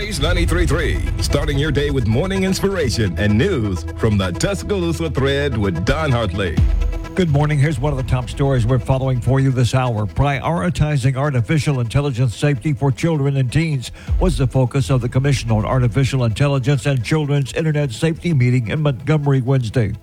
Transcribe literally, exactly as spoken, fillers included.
Blaze ninety-three point three, starting your day with morning inspiration and news from the Tuscaloosa Thread with Don Hartley. Good morning. Here's one of the top stories we're following for you this hour. Prioritizing artificial intelligence safety for children and teens was the focus of the Commission on Artificial Intelligence and Children's Internet Safety meeting in Montgomery Wednesday.